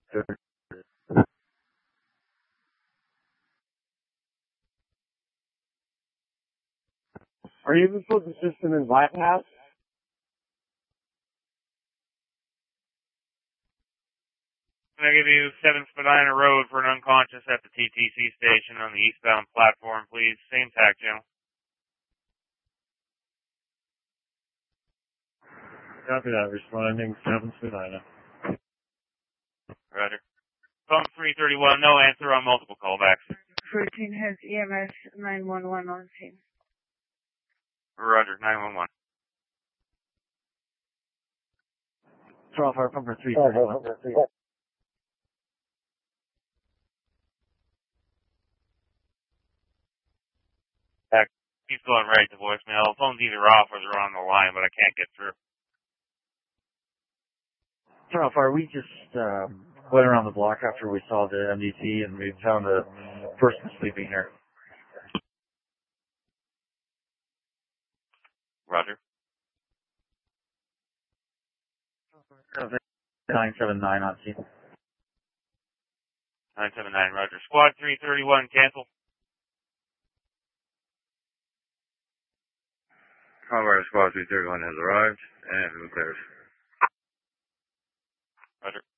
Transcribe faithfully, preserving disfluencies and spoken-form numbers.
Are you the supposed assistant in bypass? Can I give you seven Spadina Road for an unconscious at the T T C station on the eastbound platform, please? Same tack channel. Copy that. Responding seven Spadina. Roger. Phone three thirty-one, no answer on multiple callbacks. fourteen has E M S nine one one on scene. Roger, nine one one. twelve hour pumper three thirty-one. Keeps going right to voicemail. Phone's either off or they're on the line, but I can't get through. twelve hour, we just um, went around the block after we saw the M D T and we found a person sleeping here. Roger. nine seven nine on scene. nine seven nine, Roger. Squad three thirty-one, cancel. Convoy Squad three thirty-one has arrived and who clears. Roger.